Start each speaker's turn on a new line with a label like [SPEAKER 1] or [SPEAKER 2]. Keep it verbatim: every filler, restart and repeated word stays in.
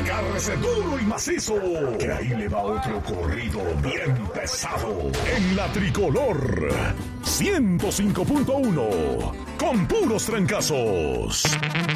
[SPEAKER 1] Agárrese duro y macizo, que ahí le va otro corrido bien pesado. En la Tricolor, ciento cinco punto uno, con puros trancazos.